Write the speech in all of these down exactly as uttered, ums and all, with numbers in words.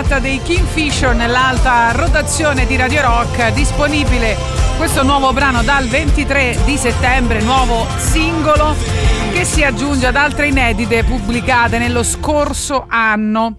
tratta dei Kingfisher nell'alta rotazione di Radio Rock, disponibile questo nuovo brano dal ventitré di settembre, nuovo singolo che si aggiunge ad altre inedite pubblicate nello scorso anno.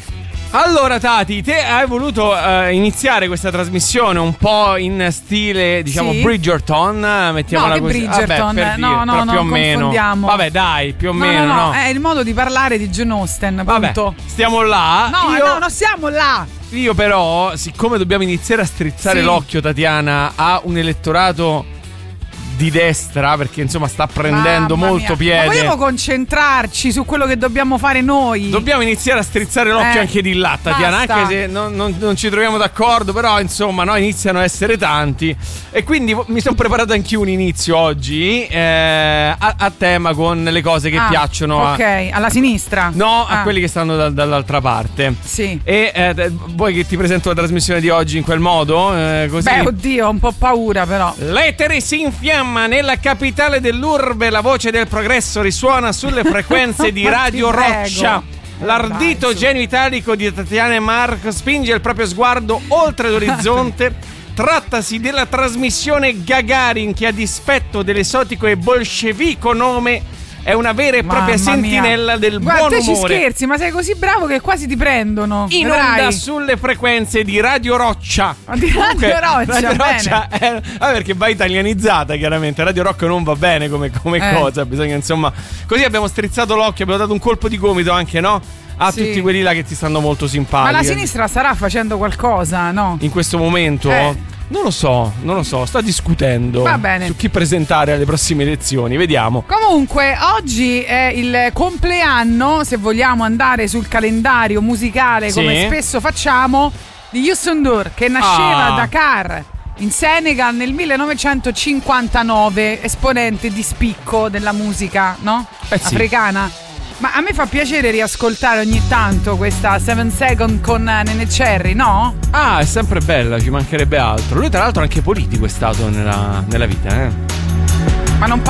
Allora Tati, te hai voluto uh, iniziare questa trasmissione un po' in stile, diciamo, sì. Bridgerton, mettiamola no, così. Bridgerton, Vabbè, per no, dire, no, però no, più o meno. Confondiamo. Vabbè, dai, più o no, meno, no, no, no. È il modo di parlare di Jane Austen, Vabbè, punto. stiamo là. No, Io... no, non siamo là. Io però, siccome dobbiamo iniziare a strizzare sì. l'occhio, Tatiana, a un elettorato di destra, perché insomma sta prendendo Mamma molto mia. piede. Ma vogliamo concentrarci su quello che dobbiamo fare noi? Dobbiamo iniziare a strizzare l'occhio eh, anche di là, Tatiana, basta. anche se non, non, non ci troviamo d'accordo, però insomma no, iniziano a essere tanti e quindi mi sono preparato anch'io un inizio oggi eh, a, a tema con le cose che ah, piacciono ok, a, alla sinistra? no, ah. a quelli che stanno da, dall'altra parte. Sì. E eh, vuoi che ti presento la trasmissione di oggi in quel modo? Eh, così? Beh, oddio, ho un po' paura però. L'etere si infiamma nella capitale dell'urbe, la voce del progresso risuona sulle frequenze di Radio Roccia. L'ardito Dai, genio italico di Tatiana e Marco spinge il proprio sguardo oltre l'orizzonte. Trattasi della trasmissione Gagarin che, a dispetto dell'esotico e bolscevico nome, è una vera e propria Mamma sentinella mia. del Guarda, buon te umore. ci scherzi, ma sei così bravo che quasi ti prendono. In Vedrai. onda sulle frequenze di Radio Roccia. Di Radio Roccia, Radio bene. Roccia è, ah, perché va italianizzata, chiaramente. Radio Rock non va bene come, come eh. cosa. Bisogna, insomma. Così abbiamo strizzato l'occhio, abbiamo dato un colpo di gomito anche, no? A sì. tutti quelli là che ti stanno molto simpatici. Ma la sinistra starà facendo qualcosa, no? In questo momento? Eh. Non lo so, non lo so, sta discutendo Va bene. su chi presentare alle prossime elezioni, vediamo. Comunque, oggi è il compleanno, se vogliamo andare sul calendario musicale, sì. come spesso facciamo, di Youssou N'Dour, che nasceva ah. a Dakar, in Senegal, nel millenovecentocinquantanove, esponente di spicco della musica, no? Eh sì. Africana. Ma a me fa piacere riascoltare ogni tanto questa Seven Second con Nene Cherry, no? Ah, è sempre bella, ci mancherebbe altro. Lui tra l'altro anche politico è stato nella, nella vita, eh. Ma non